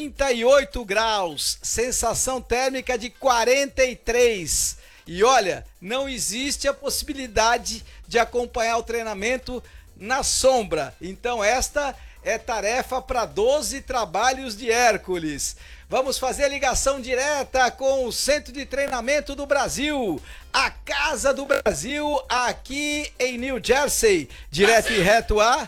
38 graus, sensação térmica de 43. E olha, não existe a possibilidade de acompanhar o treinamento na sombra. Então esta é tarefa para 12 trabalhos de Hércules. Vamos fazer a ligação direta com o Centro de Treinamento do Brasil, a Casa do Brasil, aqui em New Jersey. Direto e reto a...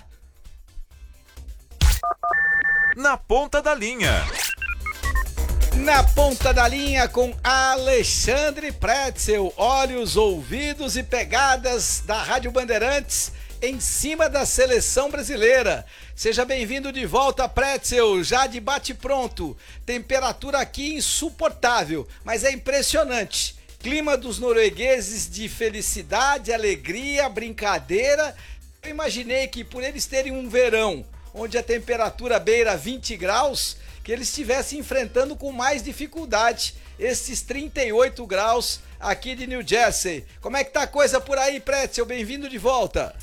Na ponta da linha. Na ponta da linha com Alexandre Pretzel. Olhos, ouvidos e pegadas da Rádio Bandeirantes em cima da seleção brasileira. Seja bem-vindo de volta, Pretzel, já de bate-pronto. Temperatura aqui insuportável, mas é impressionante. Clima dos noruegueses de felicidade, alegria, brincadeira. Eu imaginei que por eles terem um verão onde a temperatura beira 20 graus, que eles estivessem enfrentando com mais dificuldade esses 38 graus aqui de New Jersey. Como é que tá a coisa por aí, Pretzel? Bem-vindo de volta.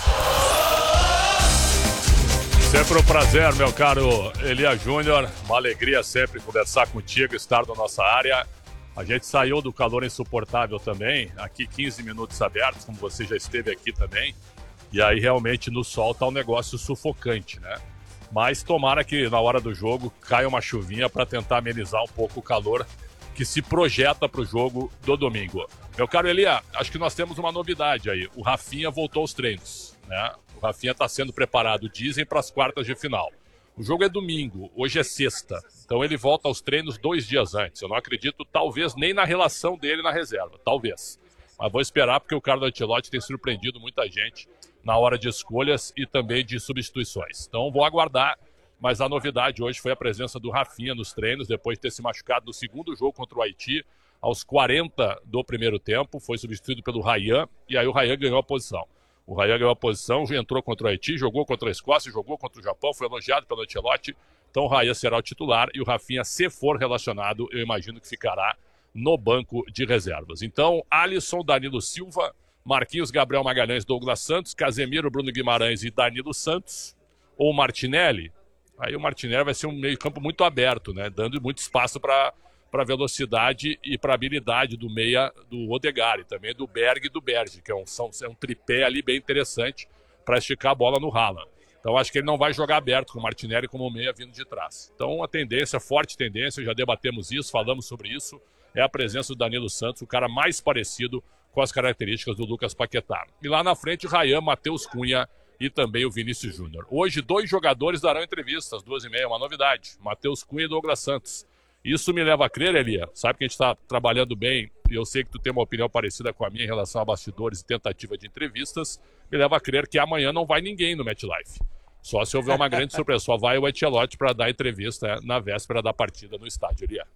Sempre um prazer, meu caro Elia Júnior. Uma alegria sempre conversar contigo, estar na nossa área. A gente saiu do calor insuportável também, aqui 15 minutos abertos, como você já esteve aqui também. E aí realmente no sol tá um negócio sufocante, né? Mas tomara que na hora do jogo caia uma chuvinha para tentar amenizar um pouco o calor que se projeta para o jogo do domingo. Meu caro Elia, acho que nós temos uma novidade aí. O Rafinha voltou aos treinos, né? O Rafinha está sendo preparado, dizem, para as quartas de final. O jogo é domingo, hoje é sexta. Então ele volta aos treinos 2 dias antes. Eu não acredito, talvez, nem na relação dele na reserva. Talvez. Mas vou esperar porque o Carlo Ancelotti tem surpreendido muita gente na hora de escolhas e também de substituições. Então vou aguardar, mas a novidade hoje foi a presença do Rafinha nos treinos, depois de ter se machucado no segundo jogo contra o Haiti, aos 40 do primeiro tempo, foi substituído pelo Ryan, e aí o Ryan ganhou a posição. O Ryan ganhou a posição, entrou contra o Haiti, jogou contra a Escócia, jogou contra o Japão, foi elogiado pelo Ancelotti, então o Ryan será o titular, e o Rafinha, se for relacionado, eu imagino que ficará no banco de reservas. Então, Alisson, Danilo Silva, Marquinhos, Gabriel Magalhães, Douglas Santos, Casemiro, Bruno Guimarães e Danilo Santos, ou Martinelli. Aí o Martinelli vai ser um meio campo muito aberto, né? Dando muito espaço para velocidade e para habilidade do meia do Odegaard, e também do Berg e do Berge, que é um tripé ali bem interessante para esticar a bola no Haaland. Então acho que ele não vai jogar aberto com o Martinelli como meia vindo de trás. Então a tendência, forte tendência, já debatemos isso, falamos sobre isso, é a presença do Danilo Santos, o cara mais parecido com as características do Lucas Paquetá. E lá na frente, Ryan, Matheus Cunha e também o Vinícius Júnior. Hoje, 2 jogadores darão entrevistas, 2h30, uma novidade. Matheus Cunha e Douglas Santos. Isso me leva a crer, Elia, sabe que a gente está trabalhando bem, e eu sei que tu tem uma opinião parecida com a minha em relação a bastidores e tentativa de entrevistas, me leva a crer que amanhã não vai ninguém no MetLife. Só se houver uma grande surpresa, só vai o Ancelotti para dar entrevista na véspera da partida no estádio, Elia.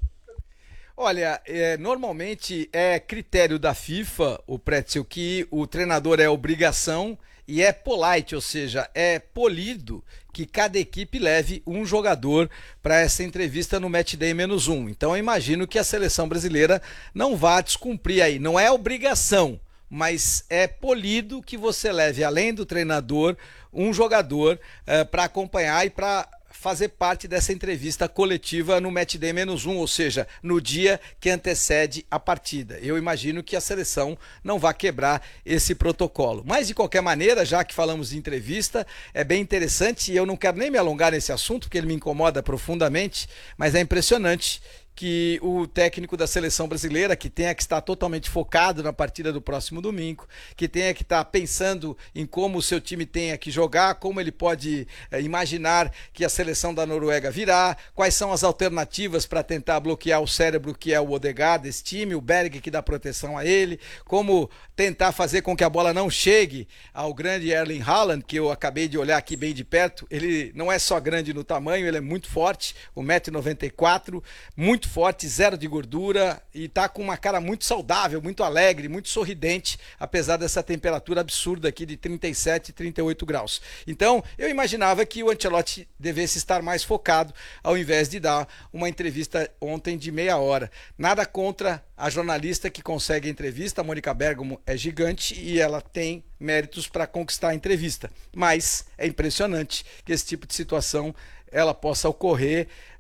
Olha, normalmente é critério da FIFA, o Pretzel, que o treinador é obrigação e é polite, ou seja, é polido que cada equipe leve um jogador para essa entrevista no Match Day -1. Então eu imagino que a seleção brasileira não vá descumprir aí, não é obrigação, mas é polido que você leve, além do treinador, um jogador para acompanhar e para fazer parte dessa entrevista coletiva no Match Day -1, ou seja, no dia que antecede a partida. Eu imagino que a seleção não vai quebrar esse protocolo. Mas, de qualquer maneira, já que falamos de entrevista, é bem interessante, e eu não quero nem me alongar nesse assunto, porque ele me incomoda profundamente, mas é impressionante que o técnico da seleção brasileira, que tenha que estar totalmente focado na partida do próximo domingo, que tenha que estar pensando em como o seu time tenha que jogar, como ele pode imaginar que a seleção da Noruega virá, quais são as alternativas para tentar bloquear o cérebro que é o Odegaard desse time, o Berg que dá proteção a ele, como tentar fazer com que a bola não chegue ao grande Erling Haaland, que eu acabei de olhar aqui bem de perto. Ele não é só grande no tamanho, ele é muito forte, 1,94 m, muito forte, zero de gordura, e tá com uma cara muito saudável, muito alegre, muito sorridente, apesar dessa temperatura absurda aqui de 37, 38 graus. Então, eu imaginava que o Ancelotti devesse estar mais focado, ao invés de dar uma entrevista ontem de meia hora. Nada contra a jornalista que consegue a entrevista, a Mônica Bergamo é gigante e ela tem méritos para conquistar a entrevista. Mas é impressionante que esse tipo de situação ela possa ocorrer